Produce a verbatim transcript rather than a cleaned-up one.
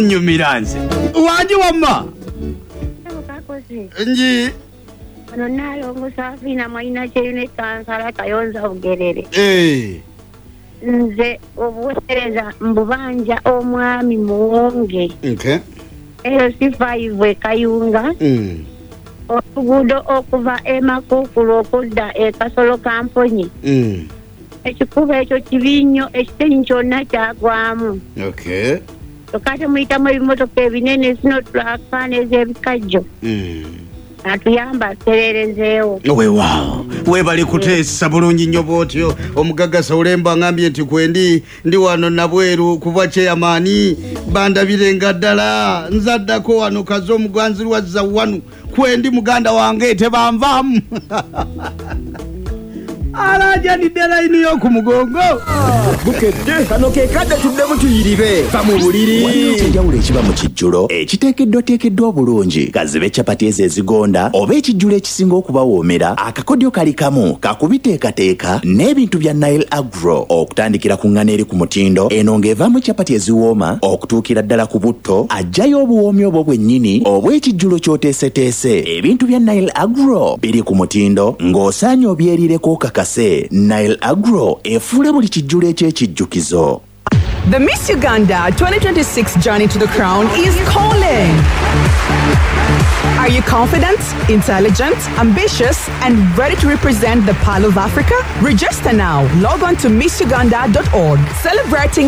munyumira nze wanji wamma nji ano nalongo safina mwaina kyeyune kansala kayonza bugerere eh nze obuweereza mbubanja omwami muwonge okay eyo si five ekayunga mm okugudo okuva emakukulu okudda ekasolo kamponyi mm ekikuba ekyo kibinyo ekitenyi kyonna kyagwamu okay tokate muyitamu ebimotoka ebinene zino tulaka n'ez'ebikajjo mm atuyamba tererezeewo weewaawo weebali kuteesa bulungi nnyo bw'otyo omugagasa olemba ngambye nti kwendi ndi wano nabweru kuba kyeyamaani bandabirenga ddala nzaddako wano kazi omugwanzi lwazza wanu kwendi muganda wange tebanvaamu alajanidde layini y'okumugongo bukedde kano ke kadde tuddemu tuyiribe va mu buliri waliwo ekyenjawulo ekiba mu kijjulo ekiteekeddwa teekeddwa obulungi kazibe capati ezo ezigonda oba ekijjulo ekisinga okubawoomera akakodyo kali kamu kakubiteekateeka n'ebintu bya Nile Agro okutandikira ku ŋŋana eri ku mutindo eno ng'evaamu capati eziwooma okutuukira ddala ku butto ajjayo obuwoomi obwo bwennyini obw'ekijjulo ky'oteeseteese ebintu bya Nile Agro biri ku mutindo ng'osaanye obyerireko kaka Nile Agro efuula buli kijjulo eky'ekijjukizo. The Miss Uganda twenty twenty-six journey to the crown is calling. Are you confident, intelligent, ambitious, and ready to represent the Pearl of Africa? Register now. Log on to miss uganda dot org. Celebrating